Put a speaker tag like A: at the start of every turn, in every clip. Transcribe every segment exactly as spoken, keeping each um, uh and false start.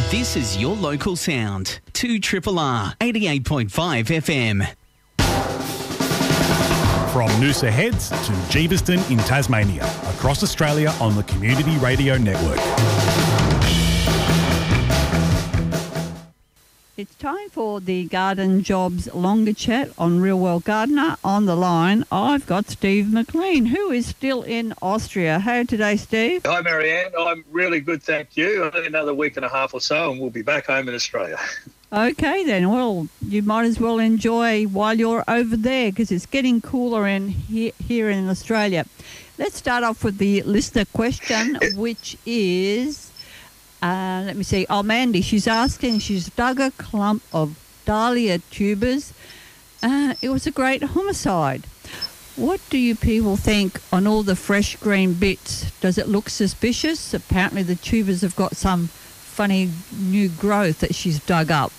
A: This is your local sound. two Triple R, eighty-eight point five F M.
B: From Noosa Heads to Jeeveston in Tasmania, across Australia on the Community Radio Network.
C: It's time for the Garden Jobs Longer Chat on Real World Gardener. On the line, I've got Steve McLean, who is still in Austria. How today, Steve?
D: Hi, Marianne. I'm really good, thank you. Only another week and a half or so, and we'll be back home in Australia.
C: Okay, then. Well, you might as well enjoy while you're over there because it's getting cooler in here, here in Australia. Let's start off with the listener question, which is... Uh, let me see. Oh, Mandy, she's asking, she's dug a clump of dahlia tubers. Uh, it was a great homicide. What do you people think on all the fresh green bits? Does it look suspicious? Apparently the tubers have got some funny new growth that she's dug up.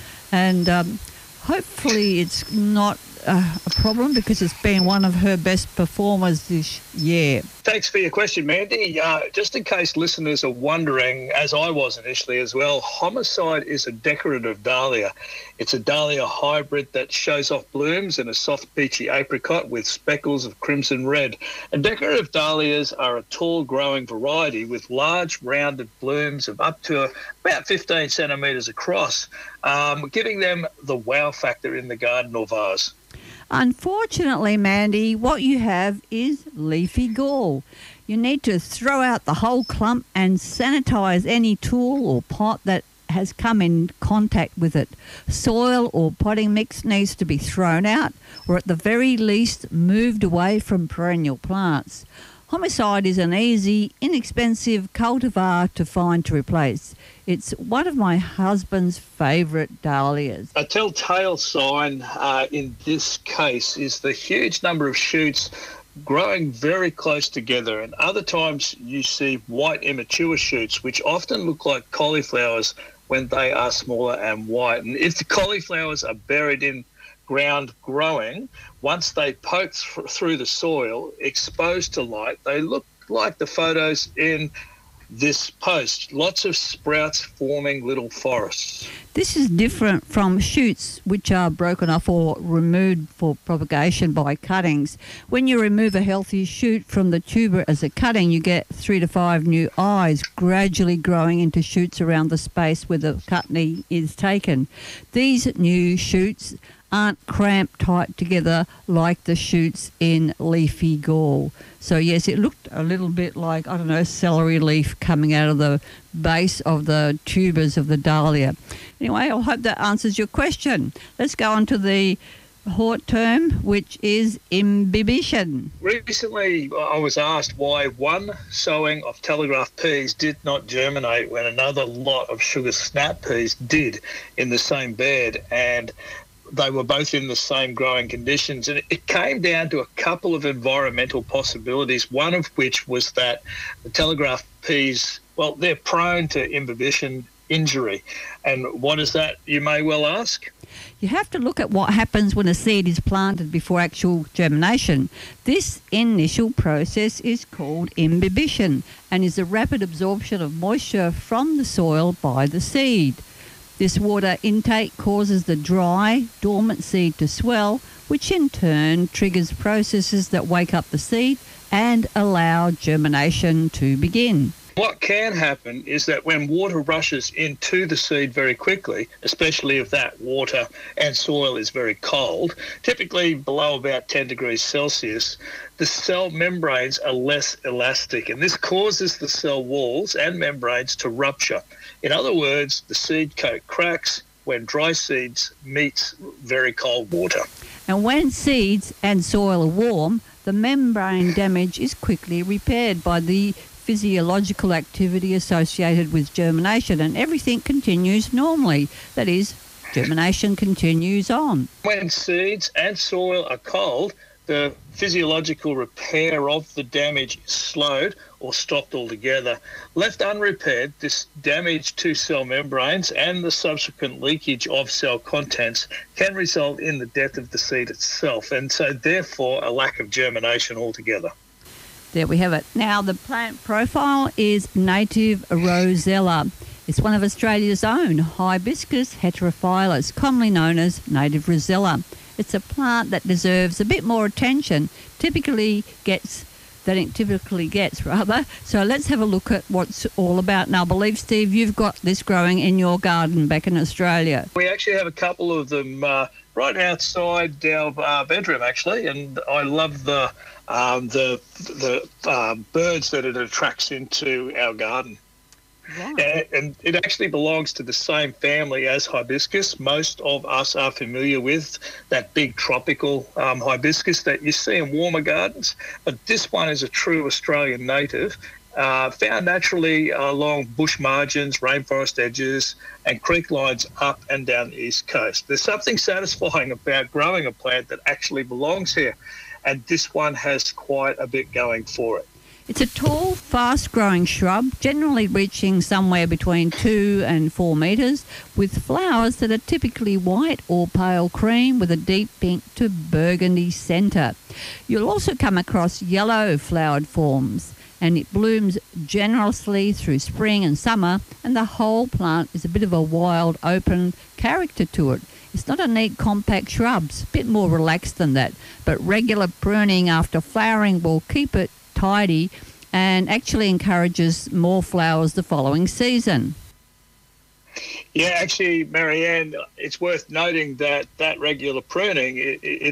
C: And um, hopefully it's not uh, a problem because it's been one of her best performers this year.
D: Thanks for your question, Mandy. Uh, just in case listeners are wondering, as I was initially as well, homicide is a decorative dahlia. It's a dahlia hybrid that shows off blooms in a soft peachy apricot with speckles of crimson red. And decorative dahlias are a tall growing variety with large rounded blooms of up to about fifteen centimetres across, um, giving them the wow factor in the garden or vase.
C: Unfortunately, Mandy, what you have is leafy gall. You need to throw out the whole clump and sanitise any tool or pot that has come in contact with it. Soil or potting mix needs to be thrown out or at the very least moved away from perennial plants. Homicide is an easy, inexpensive cultivar to find to replace. It's one of my husband's favourite dahlias.
D: A telltale sign uh, in this case is the huge number of shoots growing very close together, and other times you see white immature shoots which often look like cauliflowers when they are smaller and white. And if the cauliflowers are buried in ground growing, once they poke th- through the soil, exposed to light, they look like the photos in this post. Lots of sprouts forming little forests.
C: This is different from shoots which are broken off or removed for propagation by cuttings. When you remove a healthy shoot from the tuber as a cutting, you get three to five new eyes gradually growing into shoots around the space where the cutting is taken. These new shoots aren't cramped tight together like the shoots in leafy gall. So yes, it looked a little bit like, I don't know, celery leaf coming out of the base of the tubers of the dahlia. Anyway, I hope that answers your question. Let's go on to the hort term, which is imbibition.
D: Recently, I was asked why one sowing of telegraph peas did not germinate when another lot of sugar snap peas did in the same bed, and they were both in the same growing conditions. And it came down to a couple of environmental possibilities, one of which was that the telegraph peas, well, they're prone to imbibition injury. And what is that, you may well ask?
C: You have to look at what happens when a seed is planted before actual germination. This initial process is called imbibition and is a rapid absorption of moisture from the soil by the seed. This water intake causes the dry, dormant seed to swell, which in turn triggers processes that wake up the seed and allow germination to begin.
D: What can happen is that when water rushes into the seed very quickly, especially if that water and soil is very cold, typically below about ten degrees Celsius, the cell membranes are less elastic, and this causes the cell walls and membranes to rupture. In other words, the seed coat cracks when dry seeds meet very cold water.
C: And when seeds and soil are warm, the membrane damage is quickly repaired by the physiological activity associated with germination, and everything continues normally. That is, germination continues on.
D: When seeds and soil are cold, the physiological repair of the damage is slowed or stopped altogether. Left unrepaired, this damage to cell membranes and the subsequent leakage of cell contents can result in the death of the seed itself, and so therefore a lack of germination altogether.
C: There we have it. Now, the plant profile is native Rosella. It's one of Australia's own Hibiscus heterophyllus, commonly known as native rosella. It's a plant that deserves a bit more attention, typically gets than it typically gets, rather. So let's have a look at what's all about. Now, I believe, Steve, you've got this growing in your garden back in Australia.
D: We actually have a couple of them uh, right outside our uh, bedroom, actually, and I love the um, the the uh, birds that it attracts into our garden.
C: Right.
D: And, and it actually belongs to the same family as hibiscus. Most of us are familiar with that big tropical um, hibiscus that you see in warmer gardens. But this one is a true Australian native, uh, found naturally along bush margins, rainforest edges, and creek lines up and down the east coast. There's something satisfying about growing a plant that actually belongs here, and this one has quite a bit going for it.
C: It's a tall, fast-growing shrub, generally reaching somewhere between two and four metres, with flowers that are typically white or pale cream with a deep pink to burgundy centre. You'll also come across yellow flowered forms, and it blooms generously through spring and summer, and the whole plant is a bit of a wild, open character to it. It's not a neat, compact shrub, it's a bit more relaxed than that, but regular pruning after flowering will keep it tidy and actually encourages more flowers the following season.
D: Yeah, actually, Marianne, it's worth noting that that regular pruning, it, it,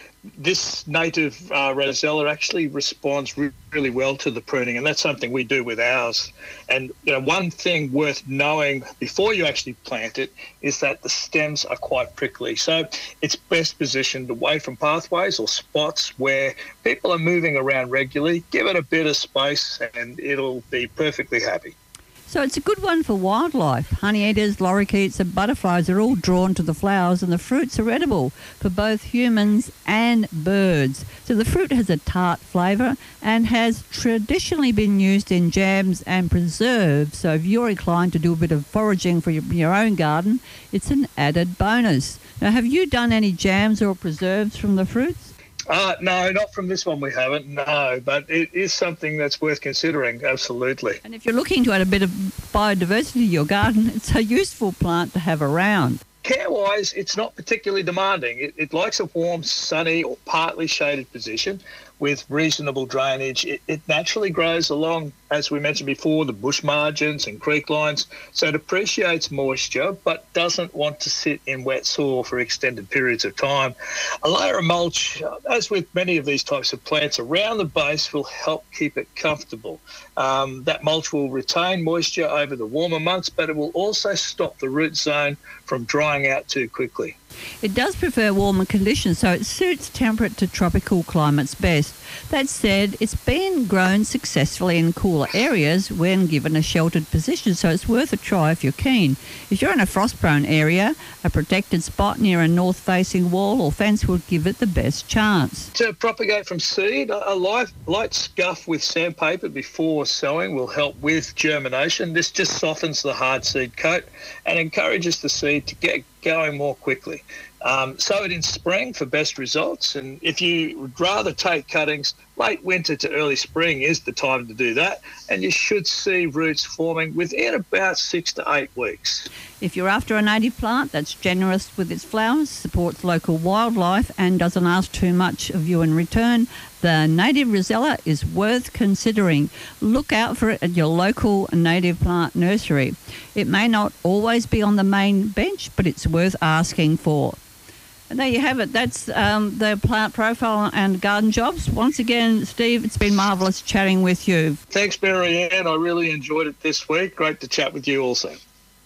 D: this native uh, rosella actually responds re- really well to the pruning, and that's something we do with ours. And you know, one thing worth knowing before you actually plant it is that the stems are quite prickly. So it's best positioned away from pathways or spots where people are moving around regularly. Give it a bit of space and it'll be perfectly happy.
C: So it's a good one for wildlife. Honeyeaters, lorikeets and butterflies are all drawn to the flowers, and the fruits are edible for both humans and birds. So the fruit has a tart flavour and has traditionally been used in jams and preserves. So if you're inclined to do a bit of foraging for your, your own garden, it's an added bonus. Now, have you done any jams or preserves from the fruits?
D: Uh, no, not from this one we haven't, no, but it is something that's worth considering, absolutely.
C: And if you're looking to add a bit of biodiversity to your garden, it's a useful plant to have around.
D: Care-wise, it's not particularly demanding. It, it likes a warm, sunny or partly shaded position with reasonable drainage. It, it naturally grows along, as we mentioned before, the bush margins and creek lines, so it appreciates moisture but doesn't want to sit in wet soil for extended periods of time. A layer of mulch, as with many of these types of plants, around the base will help keep it comfortable. Um, that mulch will retain moisture over the warmer months, but it will also stop the root zone from drying out too quickly.
C: It does prefer warmer conditions, so it suits temperate to tropical climates best. That said, it's been grown successfully in cooler areas when given a sheltered position, so it's worth a try if you're keen. If you're in a frost-prone area, a protected spot near a north-facing wall or fence would give it the best chance.
D: To propagate from seed, a light, light scuff with sandpaper before sowing will help with germination. This just softens the hard seed coat and encourages the seed to get going more quickly. Um, sow it in spring for best results, and if you would rather take cuttings, late winter to early spring is the time to do that, and you should see roots forming within about six to eight weeks.
C: If you're after a native plant that's generous with its flowers, supports local wildlife and doesn't ask too much of you in return, the native rosella is worth considering. Look out for it at your local native plant nursery. It may not always be on the main bench, but it's worth asking for. And there you have it. That's um, the plant profile and garden jobs. Once again, Steve, it's been marvellous chatting with you.
D: Thanks, Marianne. I really enjoyed it this week. Great to chat with you also.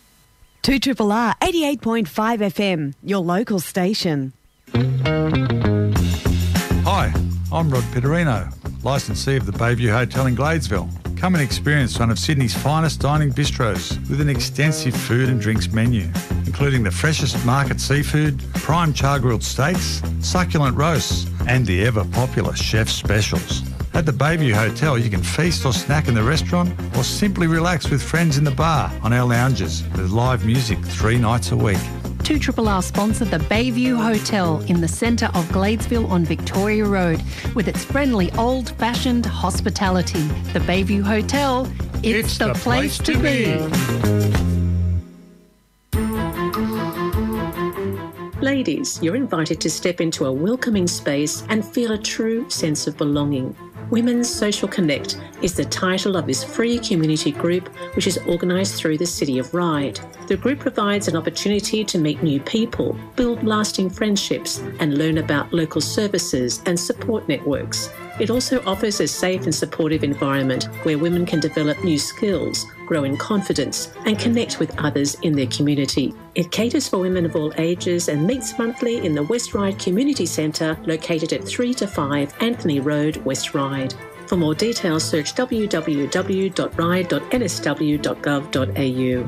E: two R R R eighty-eight point five F M, your local station.
F: Hi, I'm Rod Pitterino, licensee of the Bayview Hotel in Gladesville. Come and experience one of Sydney's finest dining bistros with an extensive food and drinks menu, including the freshest market seafood, prime char-grilled steaks, succulent roasts, and the ever-popular chef's specials. At the Bayview Hotel, you can feast or snack in the restaurant or simply relax with friends in the bar on our lounges with live music three nights a week.
G: two R R R sponsor the Bayview Hotel in the centre of Gladesville on Victoria Road with its friendly old-fashioned hospitality. The Bayview Hotel, it's,
F: It's
G: the,
F: the
G: place,
F: place
G: to
F: to
G: be.
F: be.
H: Ladies, you're invited to step into a welcoming space and feel a true sense of belonging. Women's Social Connect is the title of this free community group, which is organised through the City of Ryde. The group provides an opportunity to meet new people, build lasting friendships, and learn about local services and support networks. It also offers a safe and supportive environment where women can develop new skills, grow in confidence, and connect with others in their community. It caters for women of all ages and meets monthly in the West Ryde Community Centre, located at three to five Anthony Road, West Ryde. For more details, search w w w dot ryde dot n s w dot gov dot a u.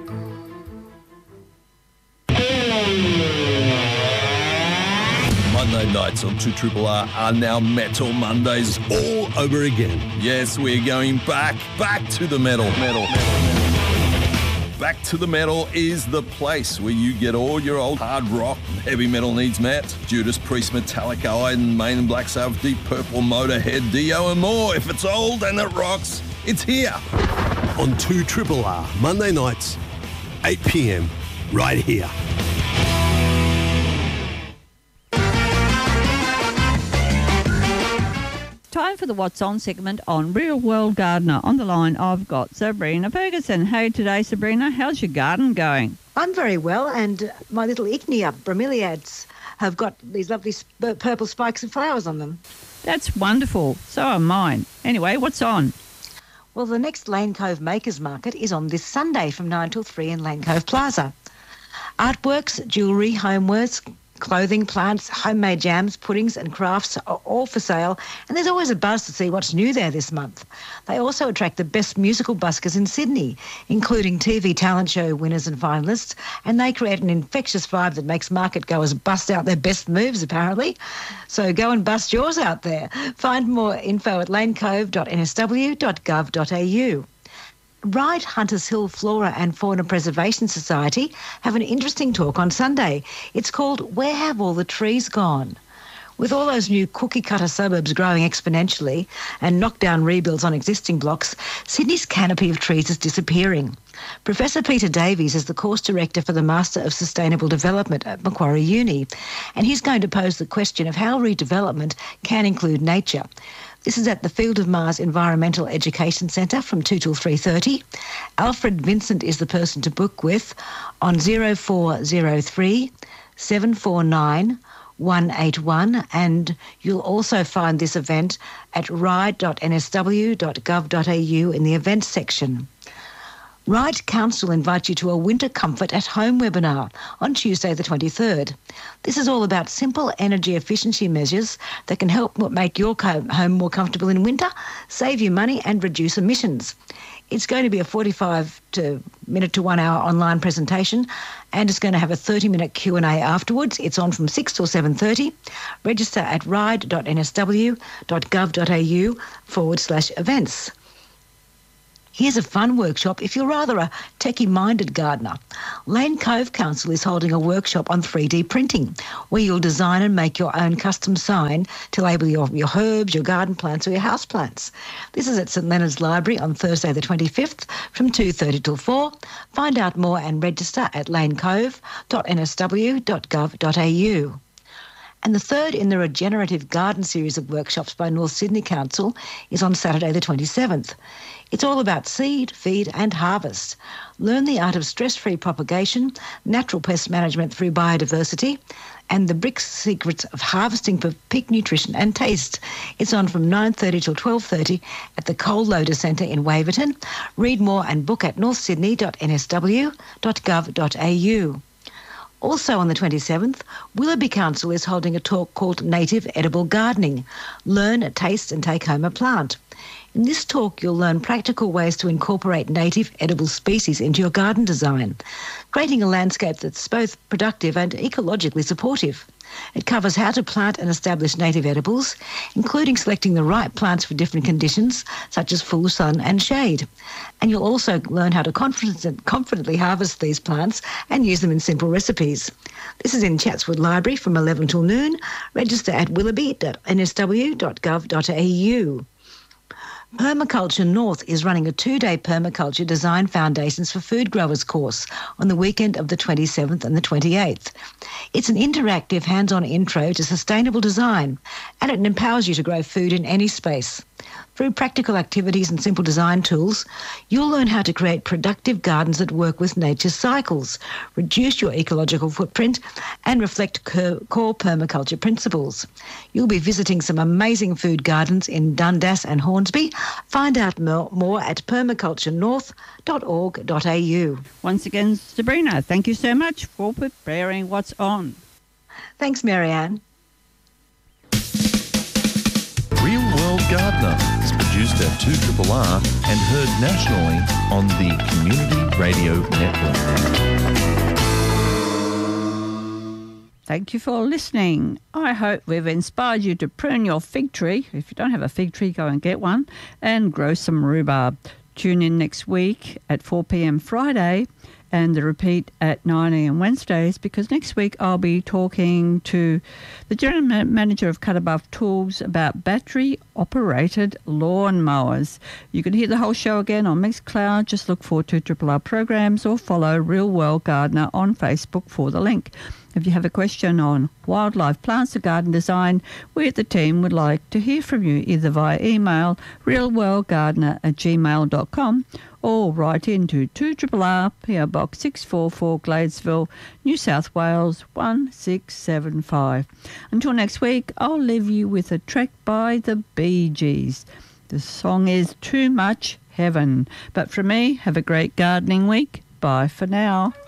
I: Monday nights on two R R are now Metal Mondays all over again. Yes, we're going back, back to the metal. Metal, metal, metal. Back to the Metal is the place where you get all your old hard rock and heavy metal needs met. Judas Priest, Metallica, Iron Maiden, Black Sabbath, Deep Purple, Motorhead, Dio and more. If it's old and it rocks, it's here.
J: On two R R, Monday nights, eight p m, right here.
C: Time for the What's On segment on Real World Gardener. On the line, I've got Sabrina Ferguson. Hey, today, Sabrina, how's your garden going?
K: I'm very well, and my little Ichnia bromeliads have got these lovely sp- purple spikes and flowers on them.
C: That's wonderful. So are mine. Anyway, what's on?
K: Well, the next Lane Cove Makers Market is on this Sunday from nine till three in Lane Cove Plaza. Artworks, jewellery, homewares, clothing, plants, homemade jams, puddings and crafts are all for sale, and there's always a buzz to see what's new there this month. They also attract the best musical buskers in Sydney, including T V talent show winners and finalists, and they create an infectious vibe that makes market goers bust out their best moves, apparently. So go and bust yours out there. Find more info at lanecove dot n s w dot gov dot a u. Ryde Hunters Hill Flora and Fauna Preservation Society have an interesting talk on Sunday. It's called Where Have All the Trees Gone? With all those new cookie-cutter suburbs growing exponentially and knockdown rebuilds on existing blocks, Sydney's canopy of trees is disappearing. Professor Peter Davies is the course director for the Master of Sustainable Development at Macquarie Uni, and he's going to pose the question of how redevelopment can include nature. This is at the Field of Mars Environmental Education Centre from two till three thirty. Alfred Vincent is the person to book with on zero four zero three, seven four nine, one eight one, and you'll also find this event at ryde dot n s w dot gov dot a u in the events section. Ryde Council invites you to a Winter Comfort at Home webinar on Tuesday the twenty-third. This is all about simple energy efficiency measures that can help make your home more comfortable in winter, save you money and reduce emissions. It's going to be a forty-five to minute to one hour online presentation, and it's going to have a thirty minute Q and A afterwards. It's on from six till seven thirty. Register at ryde dot n s w dot gov dot a u forward slash events. Here's a fun workshop if you're rather a techie-minded gardener. Lane Cove Council is holding a workshop on three D printing, where you'll design and make your own custom sign to label your, your herbs, your garden plants or your house plants. This is at St Leonard's Library on Thursday the twenty-fifth from two thirty till four. Find out more and register at lanecove dot n s w dot gov dot a u. And the third in the Regenerative Garden series of workshops by North Sydney Council is on Saturday the twenty-seventh. It's all about seed, feed and harvest. Learn the art of stress-free propagation, natural pest management through biodiversity, and the bricks secrets of harvesting for peak nutrition and taste. It's on from nine thirty till twelve thirty at the Coal Loader Centre in Waverton. Read more and book at north sydney dot n s w dot gov dot a u. Also on the twenty-seventh, Willoughby Council is holding a talk called Native Edible Gardening. Learn, taste and take home a plant. In this talk, you'll learn practical ways to incorporate native edible species into your garden design, creating a landscape that's both productive and ecologically supportive. It covers how to plant and establish native edibles, including selecting the right plants for different conditions, such as full sun and shade. And you'll also learn how to confident, confidently harvest these plants and use them in simple recipes. This is in Chatswood Library from eleven till noon. Register at willoughby dot n s w dot gov dot a u. Permaculture North is running a two-day Permaculture Design Foundations for Food Growers course on the weekend of the twenty-seventh and the twenty-eighth. It's an interactive, hands-on intro to sustainable design, and it empowers you to grow food in any space. Through practical activities and simple design tools, you'll learn how to create productive gardens that work with nature's cycles, reduce your ecological footprint, and reflect core permaculture principles. You'll be visiting some amazing food gardens in Dundas and Hornsby. Find out more at permaculture north dot org dot a u.
C: Once again, Sabrina, thank you so much for preparing what's on.
K: Thanks, Marianne.
I: Real World Gardener is produced at two R R R and heard nationally on the Community Radio Network.
C: Thank you for listening. I hope we've inspired you to prune your fig tree. If you don't have a fig tree, go and get one and grow some rhubarb. Tune in next week at four p.m. Friday and the repeat at nine a.m. Wednesdays, because next week I'll be talking to the General Manager of Cut Above Tools about battery-operated lawn mowers. You can hear the whole show again on Mixcloud. Just look for two R R R programs or follow Real World Gardener on Facebook for the link. If you have a question on wildlife, plants or garden design, we at the team would like to hear from you either via email realworldgardener at gmail dot com or write into two R R R, P O Box six four four, Gladesville, New South Wales one six seven five. Until next week, I'll leave you with a track by the Bee Gees. The song is Too Much Heaven. But from me, have a great gardening week. Bye for now.